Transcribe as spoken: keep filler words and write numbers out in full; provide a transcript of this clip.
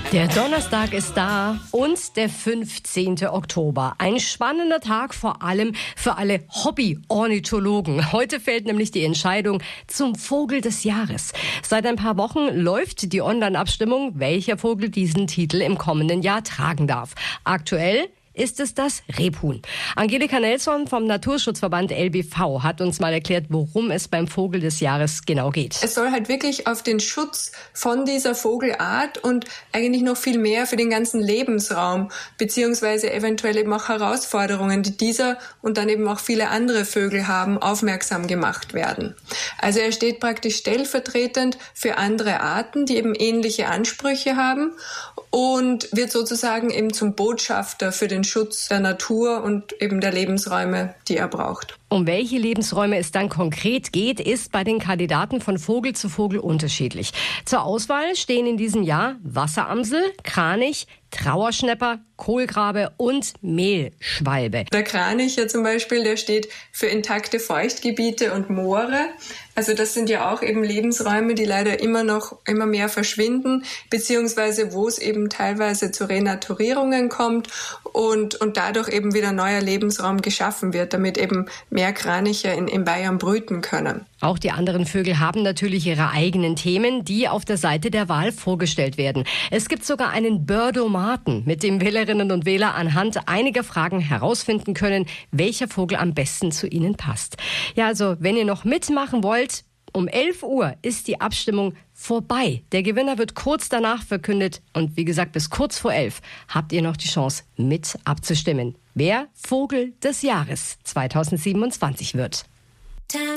Der Donnerstag ist da und der fünfzehnte Oktober. Ein spannender Tag, vor allem für alle Hobby-Ornithologen. Heute fällt nämlich die Entscheidung zum Vogel des Jahres. Seit ein paar Wochen läuft die Online-Abstimmung, welcher Vogel diesen Titel im kommenden Jahr tragen darf. Aktuell ist es das Rebhuhn. Angelika Nelson vom Naturschutzverband L B V hat uns mal erklärt, worum es beim Vogel des Jahres genau geht. Es soll halt wirklich auf den Schutz von dieser Vogelart und eigentlich noch viel mehr für den ganzen Lebensraum beziehungsweise eventuell eben auch Herausforderungen, die dieser und dann eben auch viele andere Vögel haben, aufmerksam gemacht werden. Also er steht praktisch stellvertretend für andere Arten, die eben ähnliche Ansprüche haben und wird sozusagen eben zum Botschafter für den Schutz der Natur und eben der Lebensräume, die er braucht. Um welche Lebensräume es dann konkret geht, ist bei den Kandidaten von Vogel zu Vogel unterschiedlich. Zur Auswahl stehen in diesem Jahr Wasseramsel, Kranich, Trauerschnäpper, Kohlgrabe und Mehlschwalbe. Der Kranich ja zum Beispiel, der steht für intakte Feuchtgebiete und Moore. Also das sind ja auch eben Lebensräume, die leider immer noch immer mehr verschwinden, beziehungsweise wo es eben teilweise zu Renaturierungen kommt und, und dadurch eben wieder neuer Lebensraum geschaffen wird, damit eben mehr Kraniche in, in Bayern brüten können. Auch die anderen Vögel haben natürlich ihre eigenen Themen, die auf der Seite der Wahl vorgestellt werden. Es gibt sogar einen Birdomaten, mit dem Wählerinnen und Wähler anhand einiger Fragen herausfinden können, welcher Vogel am besten zu ihnen passt. Ja, also wenn ihr noch mitmachen wollt, um elf Uhr ist die Abstimmung vorbei. Der Gewinner wird kurz danach verkündet und wie gesagt, bis kurz vor elf habt ihr noch die Chance, mit abzustimmen, wer Vogel des Jahres zweitausendsiebenundzwanzig wird.